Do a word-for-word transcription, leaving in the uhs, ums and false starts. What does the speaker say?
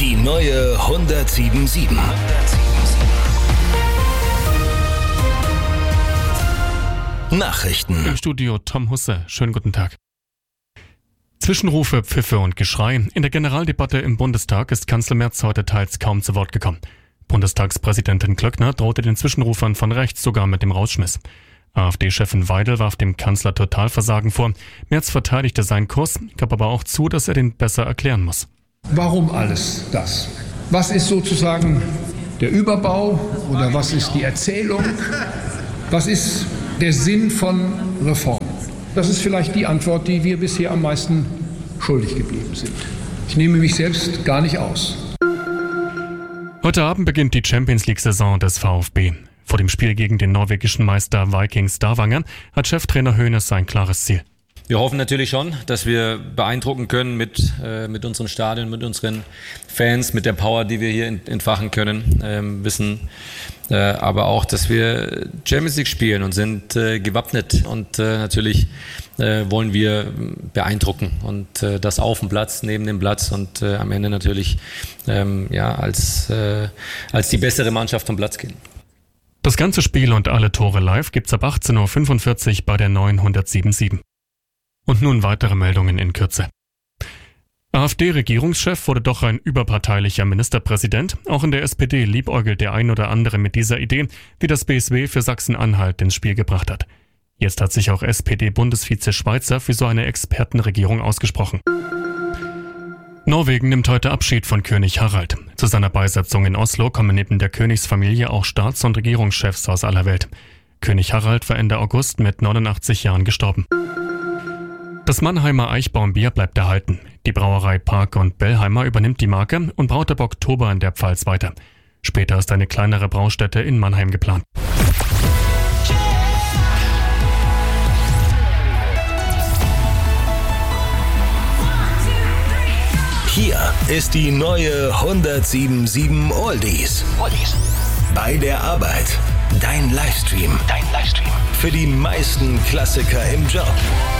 Die neue hundertsieben sieben. Nachrichten. Im Studio Tom Husse. Schönen guten Tag. Zwischenrufe, Pfiffe und Geschrei. In der Generaldebatte im Bundestag ist Kanzler Merz heute teils kaum zu Wort gekommen. Bundestagspräsidentin Klöckner drohte den Zwischenrufern von rechts sogar mit dem Rausschmiss. AfD-Chefin Weidel warf dem Kanzler Totalversagen vor. Merz verteidigte seinen Kurs, gab aber auch zu, dass er den besser erklären muss. Warum alles das? Was ist sozusagen der Überbau oder was ist die Erzählung? Was ist der Sinn von Reformen? Das ist vielleicht die Antwort, die wir bisher am meisten schuldig geblieben sind. Ich nehme mich selbst gar nicht aus. Heute Abend beginnt die Champions-League-Saison des VfB. Vor dem Spiel gegen den norwegischen Meister Viking Stavanger hat Cheftrainer Hoeneß ein klares Ziel. Wir hoffen natürlich schon, dass wir beeindrucken können mit, äh, mit unseren Stadien, mit unseren Fans, mit der Power, die wir hier entfachen können. Ähm, wissen äh, aber auch, dass wir Champions League spielen und sind äh, gewappnet. Und äh, natürlich äh, wollen wir beeindrucken. Und äh, das auf dem Platz, neben dem Platz und äh, am Ende natürlich ähm, ja, als, äh, als die bessere Mannschaft vom Platz gehen. Das ganze Spiel und alle Tore live gibt's ab achtzehn Uhr fünfundvierzig bei der neuen hundertsieben sieben. Und nun weitere Meldungen in Kürze. AfD-Regierungschef wurde doch ein überparteilicher Ministerpräsident. Auch in der S P D liebäugelt der ein oder andere mit dieser Idee, wie das B S W für Sachsen-Anhalt ins Spiel gebracht hat. Jetzt hat sich auch S P D-Bundesvize Schweizer für so eine Expertenregierung ausgesprochen. Norwegen nimmt heute Abschied von König Harald. Zu seiner Beisetzung in Oslo kommen neben der Königsfamilie auch Staats- und Regierungschefs aus aller Welt. König Harald war Ende August mit neunundachtzig Jahren gestorben. Das Mannheimer Eichbaumbier bleibt erhalten. Die Brauerei Park und Bellheimer übernimmt die Marke und braut ab Oktober in der Pfalz weiter. Später ist eine kleinere Braustätte in Mannheim geplant. Hier ist die neue hundertsieben sieben Oldies. Bei der Arbeit. Dein Livestream. Dein Livestream. Für die meisten Klassiker im Job.